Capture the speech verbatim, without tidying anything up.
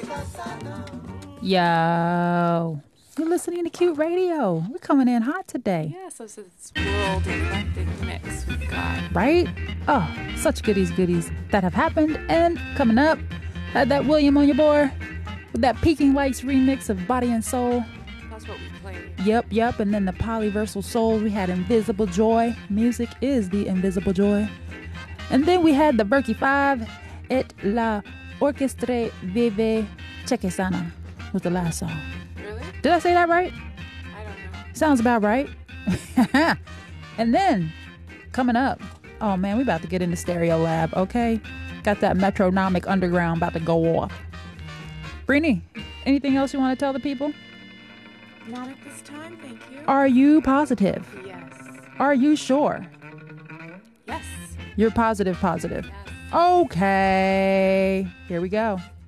Yo, you're listening to Cute Radio. We're coming in hot today. Yeah, so it's this world eclectic mix we've got. Right? Oh, such goodies, goodies that have happened and coming up. Had that William on your board with that Peking Lights remix of Body and Soul. That's what we played. Yep, yep. And then the Polyversal Soul, we had Invisible Joy. Music is the invisible joy. And then we had the Berkey Five, Et la Orchestre Vive Chekesana was the last song. Really? Did I say that right? I don't know. Sounds about right. And then, coming up, oh man, we about to get into Stereo Lab, okay? Got that Metronomic Underground about to go off. Brini, anything else you want to tell the people? Not at this time, thank you. Are you positive? Yes. Are you sure? Yes. You're positive, positive. Yes. Okay. Here we go.